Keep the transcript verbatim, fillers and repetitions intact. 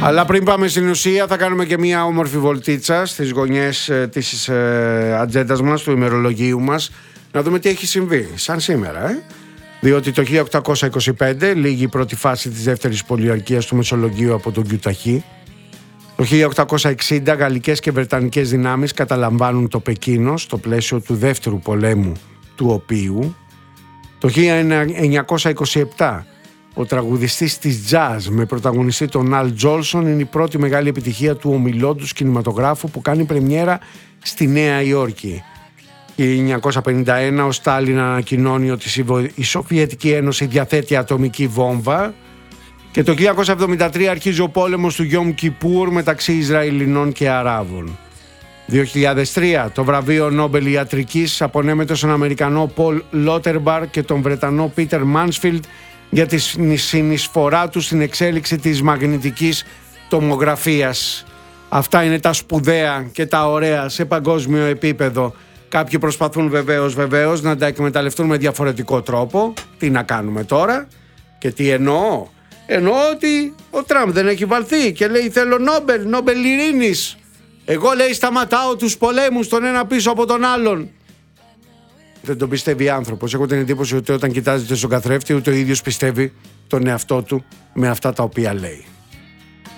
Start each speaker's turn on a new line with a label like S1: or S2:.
S1: Αλλά πριν πάμε στην ουσία, θα κάνουμε και μια όμορφη βολτίτσα στις γωνιές ε, της ε, ατζέντας μας, του ημερολογίου μας, να δούμε τι έχει συμβεί, σαν σήμερα, ε. Διότι το χίλια οκτακόσια είκοσι πέντε λήγει η πρώτη φάση της δεύτερης πολιορκίας του Μεσολογγίου από τον Κιουταχή. Το χίλια οκτακόσια εξήντα γαλλικές και βρετανικές δυνάμεις καταλαμβάνουν το Πεκίνο στο πλαίσιο του δεύτερου πολέμου του οποίου. Το χίλια εννιακόσια είκοσι επτά ο τραγουδιστής της jazz με πρωταγωνιστή τον Αλ Τζόλσον είναι η πρώτη μεγάλη επιτυχία του ομιλόντους κινηματογράφου που κάνει πρεμιέρα στη Νέα Υόρκη. χίλια εννιακόσια πενήντα ένα ο Στάλιν ανακοινώνει ότι η Σοβιετική Ένωση διαθέτει ατομική βόμβα και το χίλια εννιακόσια εβδομήντα τρία αρχίζει ο πόλεμος του Γιόμ Κιπούρ μεταξύ Ισραηλινών και Αράβων. δύο χιλιάδες τρία το βραβείο Νόμπελ Ιατρικής απονέμεται στον Αμερικανό Πολ Λότερμπαρ και τον Βρετανό Πίτερ Μάνσφιλντ για τη συνεισφορά του στην εξέλιξη της μαγνητικής τομογραφίας. Αυτά είναι τα σπουδαία και τα ωραία σε παγκόσμιο επίπεδο. Κάποιοι προσπαθούν βεβαίως, βεβαίως να τα εκμεταλλευτούν με διαφορετικό τρόπο. Τι να κάνουμε τώρα και τι εννοώ. Εννοώ ότι ο Τραμπ δεν έχει βαλθεί και λέει θέλω Νόμπελ, Νόμπελ ειρήνης. Εγώ λέει σταματάω τους πολέμους τον ένα πίσω από τον άλλον. Δεν τον πιστεύει άνθρωπος. Έχω την εντύπωση ότι όταν κοιτάζεται στον καθρέφτη ούτε ο ίδιος πιστεύει τον εαυτό του με αυτά τα οποία λέει.